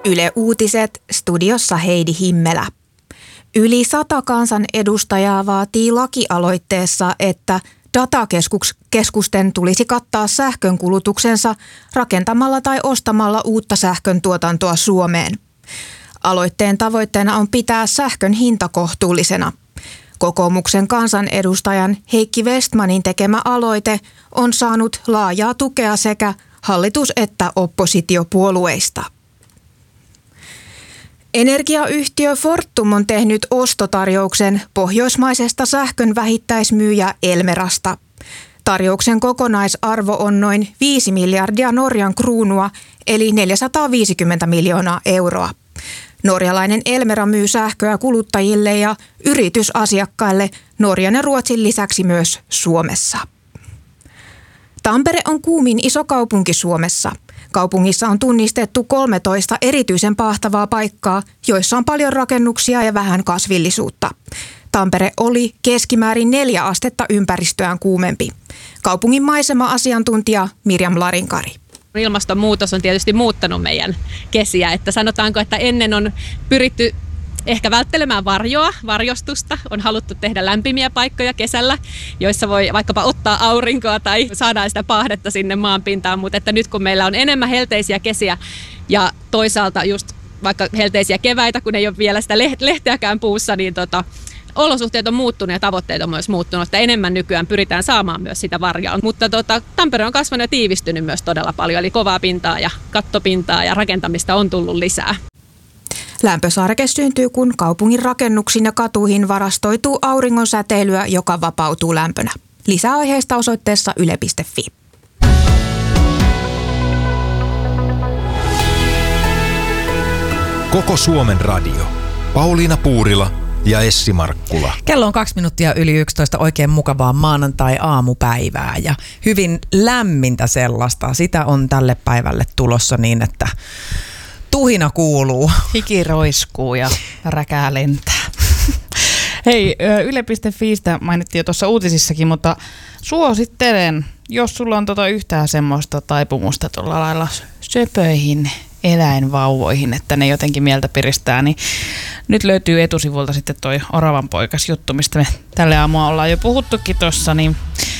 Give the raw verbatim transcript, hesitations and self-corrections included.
Yle Uutiset, studiossa Heidi Himmelä. Yli sata kansanedustajaa vaatii lakialoitteessa, että datakeskusten tulisi kattaa sähkönkulutuksensa rakentamalla tai ostamalla uutta sähkön tuotantoa Suomeen. Aloitteen tavoitteena on pitää sähkön hinta kohtuullisena. Kokoomuksen kansanedustajan Heikki Vestmanin tekemä aloite on saanut laajaa tukea sekä hallitus- että oppositiopuolueista. Energiayhtiö Fortum on tehnyt ostotarjouksen pohjoismaisesta sähkön vähittäismyyjä Elmerasta. Tarjouksen kokonaisarvo on noin viisi miljardia Norjan kruunua eli neljäsataaviisikymmentä miljoonaa euroa. Norjalainen Elmera myy sähköä kuluttajille ja yritysasiakkaille Norjan ja Ruotsin lisäksi myös Suomessa. Tampere on kuumin iso kaupunki Suomessa. Kaupungissa on tunnistettu kolmetoista erityisen pahtavaa paikkaa, joissa on paljon rakennuksia ja vähän kasvillisuutta. Tampere oli keskimäärin neljä astetta ympäristöään kuumempi. Kaupungin maisema-asiantuntija Mirjam Larinkari. Ilmastonmuutos on tietysti muuttanut meidän kesiä, että sanotaanko, että ennen on pyritty ehkä välttelemään varjoa, varjostusta. On haluttu tehdä lämpimiä paikkoja kesällä, joissa voi vaikkapa ottaa aurinkoa tai saadaan sitä paahdetta sinne maanpintaan, mutta että nyt kun meillä on enemmän helteisiä kesiä ja toisaalta just vaikka helteisiä keväitä, kun ei ole vielä sitä lehteäkään puussa, niin tota, olosuhteet on muuttunut ja tavoitteet on myös muuttunut, että enemmän nykyään pyritään saamaan myös sitä varjoa. Mutta tota, Tampere on kasvanut ja tiivistynyt myös todella paljon, eli kovaa pintaa ja kattopintaa ja rakentamista on tullut lisää. Lämpösarke syntyy, kun kaupungin rakennuksiin ja katuihin varastoituu auringon säteilyä, joka vapautuu lämpönä. Lisää aiheesta osoitteessa yle piste fi. Koko Suomen radio. Pauliina Puurila ja Essi Markkula. Kello on kaksi minuuttia yli yksitoista, oikein mukavaa maanantai-aamupäivää ja hyvin lämmintä sellaista. Sitä on tälle päivälle tulossa niin, että tuhina kuuluu. Hiki roiskuu ja räkää lentää. Hei, yle piste fiistä mainittiin jo tuossa uutisissakin, mutta suosittelen, jos sulla on tota yhtään semmoista taipumusta tuolla lailla söpöihin eläinvauvoihin, että ne jotenkin mieltä piristää, niin nyt löytyy etusivulta sitten toi Oravanpoikas juttu, mistä me tälle aamua ollaan jo puhuttukin tuossa, niin